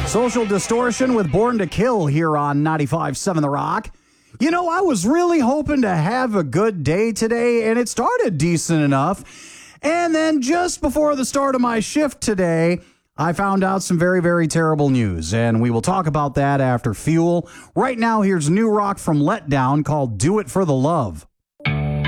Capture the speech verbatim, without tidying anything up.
Social Distortion with Born to Kill here on ninety-five point seven The Rock. You know, I was really hoping to have a good day today, and it started decent enough. And then just before the start of my shift today, I found out some very, very terrible news, and we will talk about that after Fuel. Right now, here's new rock from Letdown called Do It for the Love.